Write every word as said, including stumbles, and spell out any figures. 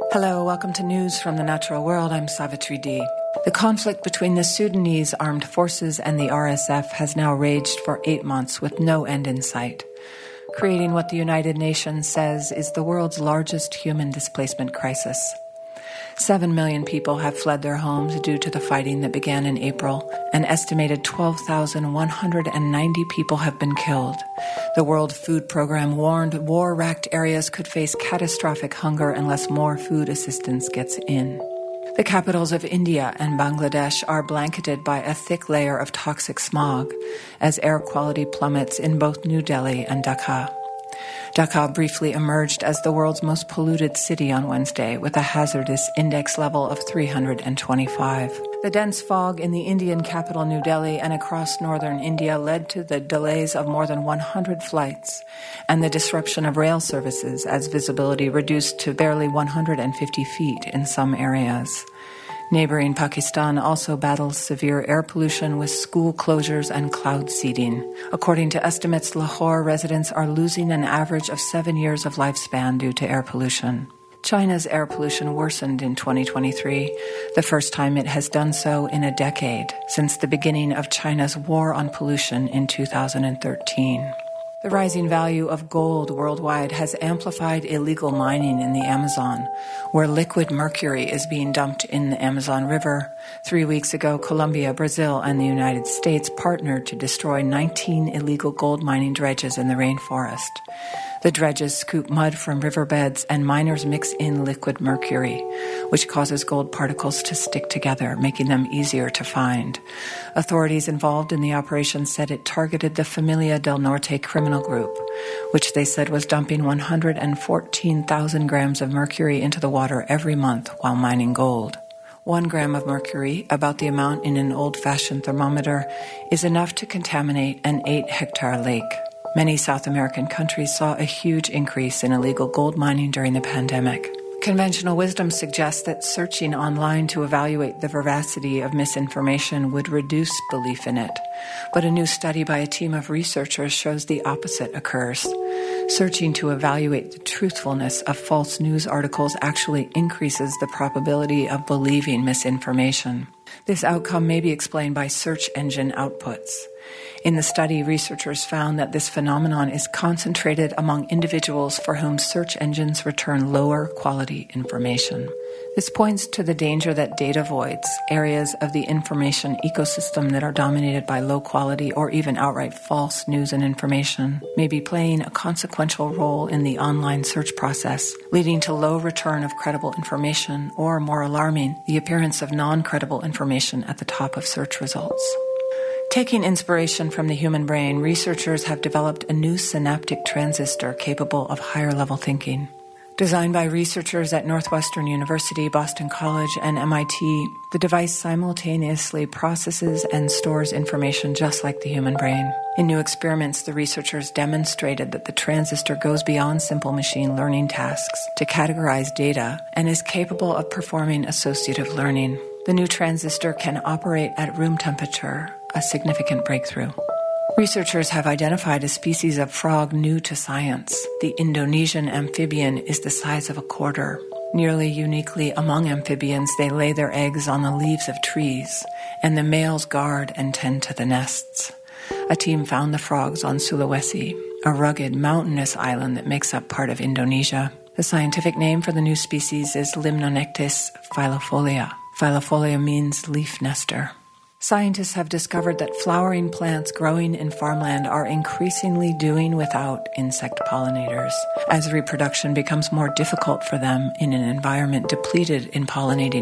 Hello, welcome to News from the Natural World. I'm Savitri D. The conflict between the Sudanese armed forces and the R S F has now raged for eight months with no end in sight, creating what the United Nations says is the world's largest human displacement crisis. Seven million people have fled their homes due to the fighting that began in April. An estimated twelve thousand one hundred ninety people have been killed. The World Food Program warned war-racked areas could face catastrophic hunger unless more food assistance gets in. The capitals of India and Bangladesh are blanketed by a thick layer of toxic smog as air quality plummets in both New Delhi and Dhaka. Dhaka briefly emerged as the world's most polluted city on Wednesday with a hazardous index level of three hundred twenty-five. The dense fog in the Indian capital New Delhi and across northern India led to the delays of more than one hundred flights and the disruption of rail services as visibility reduced to barely one hundred fifty feet in some areas. Neighboring Pakistan also battles severe air pollution with school closures and cloud seeding. According to estimates, Lahore residents are losing an average of seven years of lifespan due to air pollution. China's air pollution worsened in twenty twenty-three, the first time it has done so in a decade, since the beginning of China's war on pollution in two thousand thirteen. The rising value of gold worldwide has amplified illegal mining in the Amazon, where liquid mercury is being dumped in the Amazon River. Three weeks ago, Colombia, Brazil, and the United States partnered to destroy nineteen illegal gold mining dredges in the rainforest. The dredges scoop mud from riverbeds and miners mix in liquid mercury, which causes gold particles to stick together, making them easier to find. Authorities involved in the operation said it targeted the Familia del Norte criminal group, which they said was dumping one hundred fourteen thousand grams of mercury into the water every month while mining gold. One gram of mercury, about the amount in an old-fashioned thermometer, is enough to contaminate an eight-hectare lake. Many South American countries saw a huge increase in illegal gold mining during the pandemic. Conventional wisdom suggests that searching online to evaluate the veracity of misinformation would reduce belief in it. But a new study by a team of researchers shows the opposite occurs. Searching to evaluate the truthfulness of false news articles actually increases the probability of believing misinformation. This outcome may be explained by search engine outputs. In the study, researchers found that this phenomenon is concentrated among individuals for whom search engines return lower quality information. This points to the danger that data voids, areas of the information ecosystem that are dominated by low quality or even outright false news and information, may be playing a consequential role in the online search process, leading to low return of credible information or, more alarming, the appearance of non-credible information at the top of search results. Taking inspiration from the human brain, researchers have developed a new synaptic transistor capable of higher-level thinking. Designed by researchers at Northwestern University, Boston College, and M I T, the device simultaneously processes and stores information just like the human brain. In new experiments, the researchers demonstrated that the transistor goes beyond simple machine learning tasks to categorize data and is capable of performing associative learning. The new transistor can operate at room temperature, a significant breakthrough. Researchers have identified a species of frog new to science. The Indonesian amphibian is the size of a quarter. Nearly uniquely among amphibians, they lay their eggs on the leaves of trees, and the males guard and tend to the nests. A team found the frogs on Sulawesi, a rugged, mountainous island that makes up part of Indonesia. The scientific name for the new species is Limnonectes phylofolia. Phylofolia means leaf nester. Scientists have discovered that flowering plants growing in farmland are increasingly doing without insect pollinators, as reproduction becomes more difficult for them in an environment depleted in pollinating